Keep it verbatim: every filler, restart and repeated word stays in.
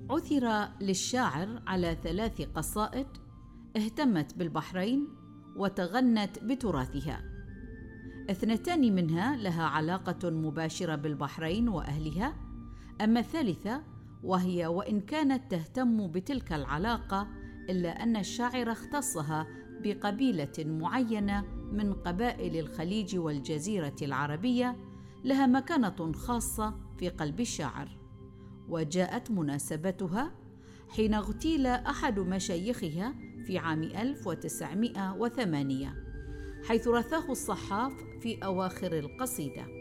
عثر للشاعر على ثلاث قصائد اهتمت بالبحرين وتغنت بتراثها. اثنتان منها لها علاقة مباشرة بالبحرين وأهلها، أما الثالثة وهي وإن كانت تهتم بتلك العلاقة إلا أن الشاعر اختصها بقبيلة معينة من قبائل الخليج والجزيرة العربية لها مكانة خاصة في قلب الشاعر. وجاءت مناسبتها حين اغتيل أحد مشايخها في عام ألف وتسعمائة وثمانية، حيث رثاه الصحاف في أواخر القصيدة.